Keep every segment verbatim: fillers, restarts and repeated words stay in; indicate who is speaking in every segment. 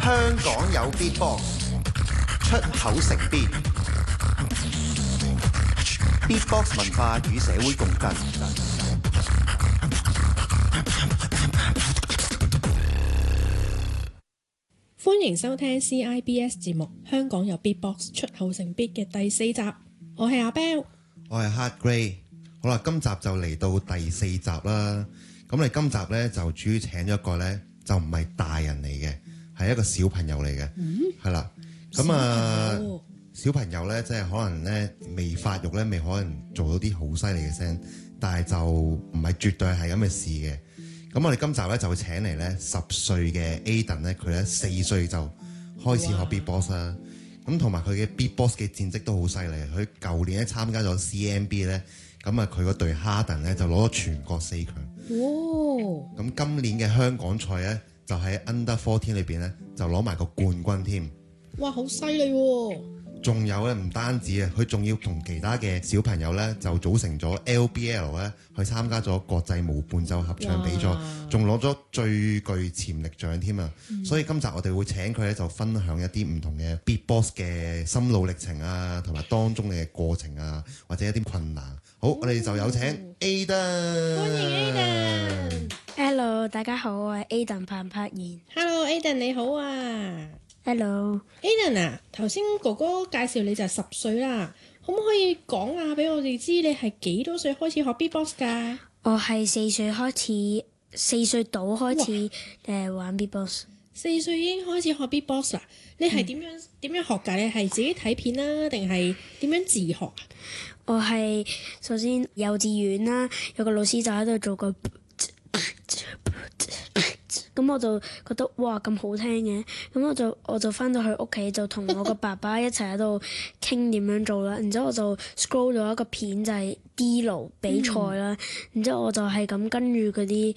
Speaker 1: 香港有 Beatbox， 出口成邊 Beatbox 文化與社會共振。
Speaker 2: 歡迎收聽 C I B S 節目《香港有 Beatbox 出口成 Beat》嘅第四集。我係阿 Bell，
Speaker 3: 我係 Hard Grey。好啦，今集就嚟到第四集啦。咁你今集呢，就主要請咗一個呢，就唔係大人嚟嘅，係一個小朋友嚟嘅，係啦、嗯。咁啊，小朋友呢，即係可能呢，未發育呢，未可能做到啲好犀利嘅聲，但係就唔係絕對係咁嘅事嘅。咁我哋今集呢，就會請嚟呢十歲嘅 Aiden 呢，佢呢四歲就開始學 Beatbox 啦。咁同埋佢嘅 Beatbox 嘅戰績都好犀利。佢舊年咧參加咗 C M B 呢，咁啊佢嗰隊 Harden 呢，就攞咗全國四強。哦！咁今年嘅香港賽呢，就喺 Under 十四裏邊呢，就攞埋個冠軍添。
Speaker 2: 哇！好犀利喎！
Speaker 3: 仲有咧，唔單止啊，佢仲要同其他嘅小朋友咧，就組成咗 L B L 咧，去參加咗國際無伴奏合唱比賽，仲攞咗最具潛力獎添啊！嗯、所以今集我哋會請佢咧，就分享一啲唔同嘅 Beatbox 嘅心路歷程啊，同埋當中嘅過程啊，或者一啲困難。好，哦、我哋就有請 Aiden。
Speaker 2: 歡迎 Aiden。
Speaker 4: Hello， 大家好，我係 Aiden 彭柏賢。
Speaker 2: Hello Aiden，你好啊。
Speaker 4: Hello
Speaker 2: Aiden 啊，頭先哥哥介紹你就係十歲啦，可唔可以講下俾我哋知你係幾多歲開始學 Beatbox 㗎？
Speaker 4: 我係四歲開始，四歲到開始誒哇、呃、玩 Beatbox。
Speaker 2: 四歲已經開始學 Beatbox 啦？你係點樣點、嗯、樣學㗎？你係自己睇片啦，定係點樣自學啊？
Speaker 4: 我係首先幼稚園啦，有個老師就喺度做個。咁我就覺得哇咁好聽嘅，咁我就我就翻到去屋企就同我個爸爸一齊喺度傾點樣做啦。然之後我就 scroll 咗一個片就係 D-Lo 比賽啦，嗯、然之後我就係咁跟住嗰啲，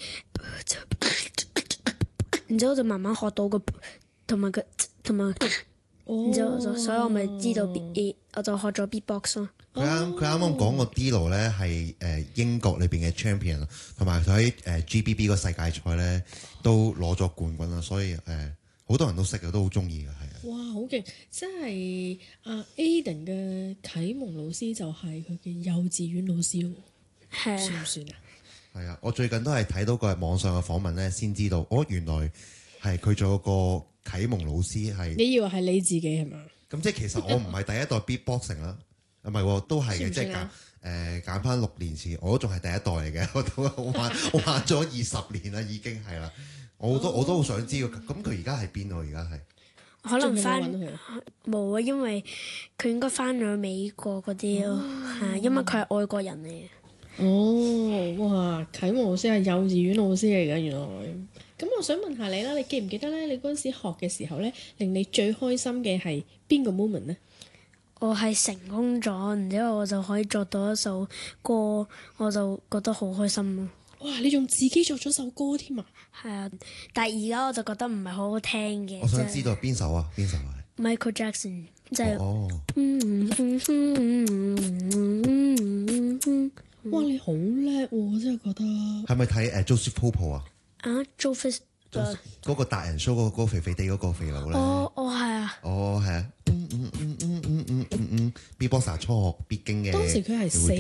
Speaker 4: 然之後就慢慢學到個同埋個同埋，然之後就所以我咪知道 beat，我就學咗 Beatbox 咯。
Speaker 3: 佢啱佢啱啱講個 D-Lo 咧係誒英國裏邊嘅 champion， 同埋佢喺誒 G B B 個世界賽咧都攞咗冠軍啦，所以誒好、呃、多人都識嘅，都好中意嘅，係啊！
Speaker 2: 哇，好勁！真係阿 Aiden 嘅啟蒙老師就係佢嘅幼稚園老師喎，
Speaker 4: 係
Speaker 2: 算唔算啊？
Speaker 3: 係啊！我最近都係睇到個網上嘅訪問咧，先知道哦，原來係佢做個啟蒙老師係。你以為係你自己係嘛？咁即係其實我唔係第一代 beatboxing 啦。唔係喎，都係嘅，即係揀誒揀翻六年前，我都仲係第一代嚟嘅，我都我玩我玩咗二十年啦，已經係啦，我都、哦、我都好想知喎，咁佢而家喺邊喎？而家係
Speaker 4: 可能翻冇啊，因為佢應該翻咗美國嗰啲咯，係、哦、因為佢係外國人嚟嘅。
Speaker 2: 哦，哇！啟蒙老師係幼稚園老師嚟㗎，原來。咁我想問下你啦，你記唔記得咧？你嗰陣時學嘅時候咧，令你最開心嘅係邊個 moment 咧？
Speaker 4: 我係成功咗，然之後我就可以作到一首歌，我就覺得好開心咯。
Speaker 2: 哇！你仲自己作咗首歌添啊？
Speaker 4: 係啊，但係而家我就覺得唔係好好聽嘅。
Speaker 3: 我想知道邊首啊？邊首啊
Speaker 4: ？Michael Jackson 就係。
Speaker 3: 哦。
Speaker 2: 哇！你好叻喎，我真係覺得。
Speaker 3: 係咪睇誒 Joseph Popo 啊？
Speaker 4: 啊 Joseph
Speaker 3: 嗰個達人 show 嗰個肥肥地嗰個肥佬咧。
Speaker 4: 哦哦係啊。
Speaker 3: 哦係啊。嗯嗯嗯嗯嗯嗯嗯嗯 Beatboxer 初學必經嘅。
Speaker 2: 當時佢係死